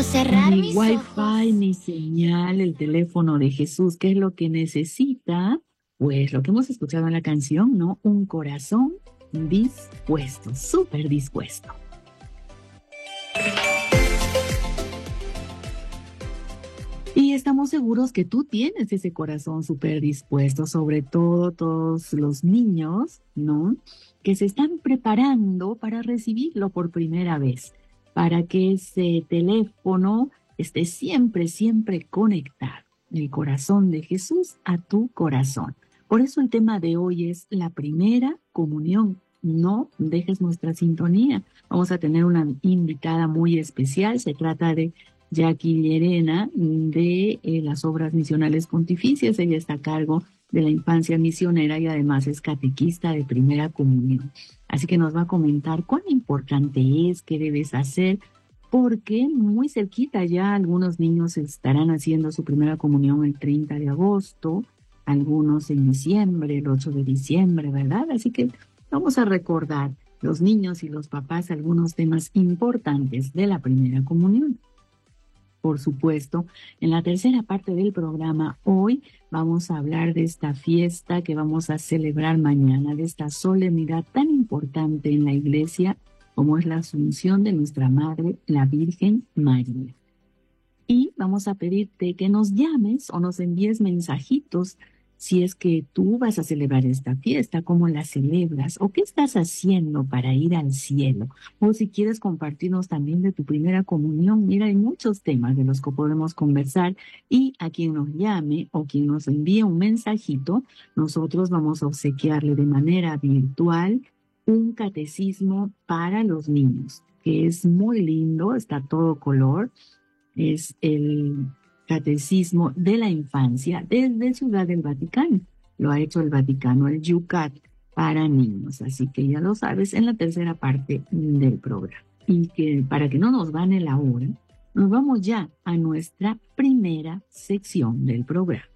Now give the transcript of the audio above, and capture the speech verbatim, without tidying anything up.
cerrar Ni mis wifi, ojos. ni señal, el teléfono de Jesús. ¿Qué es lo que necesita? Pues lo que hemos escuchado en la canción, ¿no? Un corazón dispuesto, súper dispuesto. Y estamos seguros que tú tienes ese corazón súper dispuesto, sobre todo todos los niños, ¿no? Que se están preparando para recibirlo por primera vez, para que ese teléfono esté siempre, siempre conectado. El corazón de Jesús a tu corazón. Por eso el tema de hoy es la primera comunión. No dejes nuestra sintonía. Vamos a tener una invitada muy especial. Se trata de Jackie Llerena de eh, las Obras Misionales Pontificias. Ella está a cargo de la infancia misionera y además es catequista de primera comunión. Así que nos va a comentar cuán importante es, qué debes hacer, porque muy cerquita ya algunos niños estarán haciendo su primera comunión el treinta de agosto, algunos en diciembre, el ocho de diciembre, ¿verdad? Así que vamos a recordar los niños y los papás algunos temas importantes de la primera comunión. Por supuesto, en la tercera parte del programa hoy vamos a hablar de esta fiesta que vamos a celebrar mañana, de esta solemnidad tan importante en la iglesia como es la Asunción de nuestra Madre, la Virgen María. Y vamos a pedirte que nos llames o nos envíes mensajitos si es que tú vas a celebrar esta fiesta, cómo la celebras o qué estás haciendo para ir al cielo. O si quieres compartirnos también de tu primera comunión, mira, hay muchos temas de los que podemos conversar y a quien nos llame o quien nos envíe un mensajito, nosotros vamos a obsequiarle de manera virtual un catecismo para los niños, que es muy lindo, está a todo color. Es el Catecismo de la Infancia desde Ciudad del Vaticano. Lo ha hecho el Vaticano, el Yucat para niños. Así que ya lo sabes en la tercera parte del programa. Y que para que no nos gane la hora, nos vamos ya a nuestra primera sección del programa.